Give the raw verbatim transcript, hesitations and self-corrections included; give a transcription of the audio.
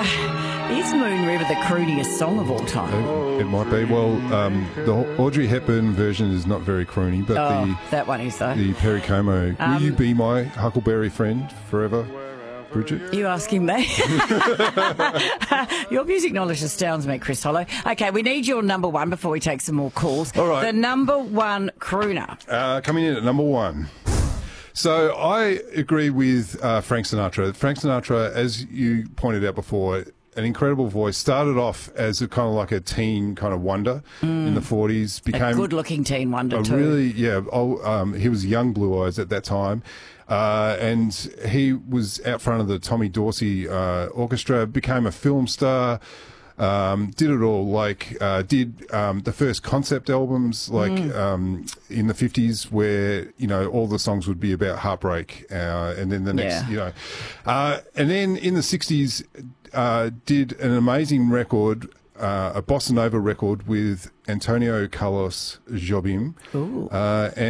Is Moon River the crooniest song of all time? It, it might be. Well, um, the Audrey Hepburn version is not very croony, but Oh, the that one is, though. the Perry Como, Um, will you be my Huckleberry friend forever, Bridget? You asking me? Your music knowledge astounds me, Chris Hollow. Okay, we need your number one before we take some more calls. All right. The number one crooner. Uh, coming in at number one. So I agree with uh, Frank Sinatra. Frank Sinatra, as you pointed out before, an incredible voice. Started off as a kind of like a teen kind of wonder mm. in the forties. Became a good-looking teen wonder a too. Really, yeah. Oh, um, he was young Blue Eyes at that time, uh, and he was out front of the Tommy Dorsey uh, Orchestra. Became a film star. Um, did it all, like, uh, did, um, the first concept albums, like, mm. um, in the fifties where, you know, all the songs would be about heartbreak, uh, and then the next, yeah. you know, uh, and then in the sixties, uh, did an amazing record, uh, a bossa nova record with Antonio Carlos Jobim. Ooh. Uh, and